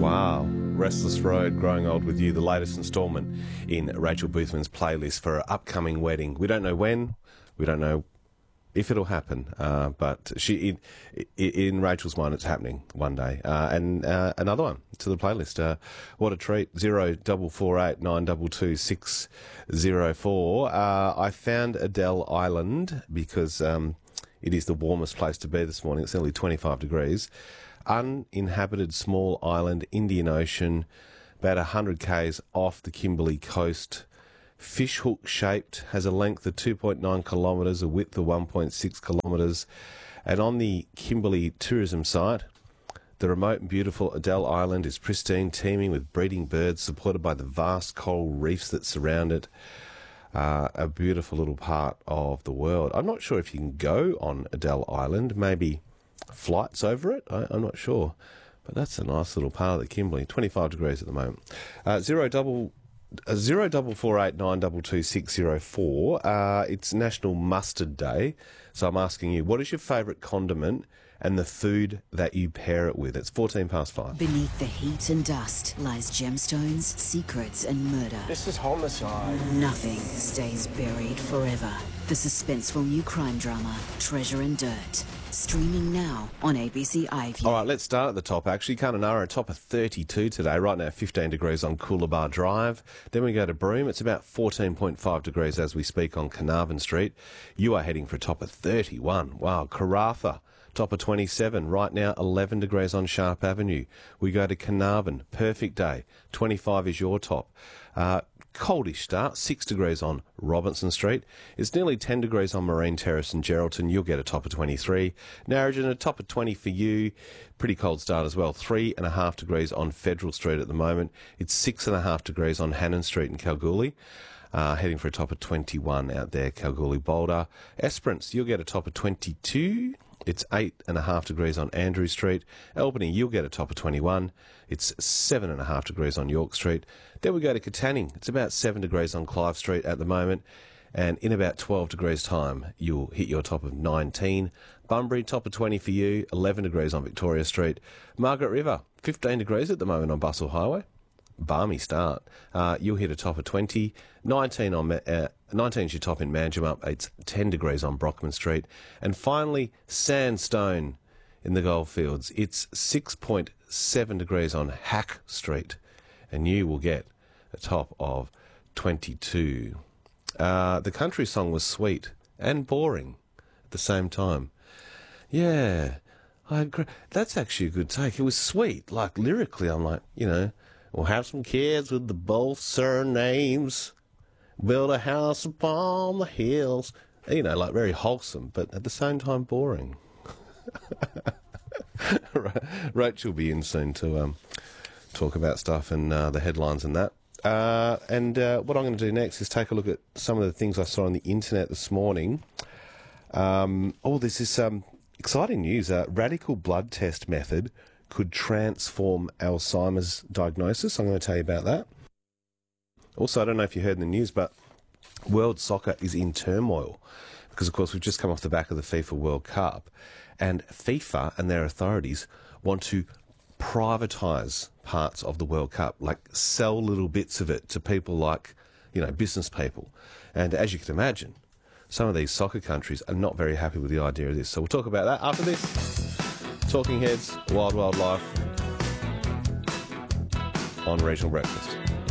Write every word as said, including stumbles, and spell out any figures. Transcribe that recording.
Wow. Restless Road, Growing Old With You, the latest instalment in Rachel Boothman's playlist for her upcoming wedding. We don't know when, we don't know if it'll happen, uh, but she in, in Rachel's mind it's happening one day. Uh, and uh, another one to the playlist. Uh, what a treat. Zero double four eight nine double two six zero four. Uh, I found Adele Island because um, it is the warmest place to be this morning. It's nearly twenty-five degrees. Uninhabited small island, Indian Ocean, about one hundred k's off the Kimberley coast. Fishhook shaped, has a length of two point nine kilometres, a width of one point six kilometres. And on the Kimberley tourism site, the remote and beautiful Adele Island is pristine, teeming with breeding birds, supported by the vast coral reefs that surround it. Uh, a beautiful little part of the world. I'm not sure if you can go on Adele Island, maybe flights over it, I, I'm not sure. But that's a nice little part of the Kimberley. twenty-five degrees at the moment. Uh, zero double... Uh, zero double four eight nine double two six zero four. Uh, it's National Mustard Day, so I'm asking you, what is your favourite condiment and the food that you pair it with? It's fourteen past five. Beneath the heat and dust lies gemstones, secrets, and murder. This is homicide. Nothing stays buried forever. The suspenseful new crime drama, Treasure and Dirt. Streaming now on A B C iView. All right, let's start at the top. Actually, Kununurra, a top of thirty-two today. Right now, fifteen degrees on Coolabah Drive. Then we go to Broome. It's about fourteen point five degrees as we speak on Carnarvon Street. You are heading for a top of thirty-one. Wow, Karratha. Top of twenty-seven. Right now, eleven degrees on Sharp Avenue. We go to Carnarvon. Perfect day. twenty-five is your top. Uh, coldish start. six degrees on Robinson Street. It's nearly ten degrees on Marine Terrace and Geraldton. You'll get a top of twenty-three. Narrogin, a top of twenty for you. Pretty cold start as well. three and a half degrees on Federal Street at the moment. It's six and a half degrees on Hannon Street in Kalgoorlie. Uh, heading for a top of twenty-one out there, Kalgoorlie Boulder. Esperance, you'll get a top of twenty-two. It's eight and a half degrees on Andrew Street. Albany, you'll get a top of twenty-one. It's seven and a half degrees on York Street. Then we go to Katanning. It's about seven degrees on Clive Street at the moment. And in about twelve degrees time, you'll hit your top of nineteen. Bunbury, top of twenty for you. eleven degrees on Victoria Street. Margaret River, fifteen degrees at the moment on Bustle Highway. Balmy start. Uh, you'll hit a top of twenty. nineteen on uh, nineteen is your top in Manjimup. It's ten degrees on Brockman Street. And finally, Sandstone in the Goldfields. It's six point seven degrees on Hack Street. And you will get a top of twenty-two. Uh, the country song was sweet and boring at the same time. Yeah, I agree. That's actually a good take. It was sweet. Like, lyrically, I'm like, you know, we'll have some kids with the both surnames, build a house upon the hills. You know, like very wholesome, but at the same time boring. Rachel will be in soon to um, talk about stuff and uh, the headlines and that. Uh, and uh, what I'm going to do next is take a look at some of the things I saw on the internet this morning. Um, oh, there's this um, exciting news. Uh, radical blood test method could transform Alzheimer's diagnosis. I'm going to tell you about that. Also, I don't know if you heard in the news, but world soccer is in turmoil because, of course, we've just come off the back of the FIFA World Cup, and FIFA and their authorities want to privatise parts of the World Cup, like sell little bits of it to people like, you know, business people. And as you can imagine, some of these soccer countries are not very happy with the idea of this. So we'll talk about that after this. Talking Heads, Wild Wild Life on Regional Breakfast.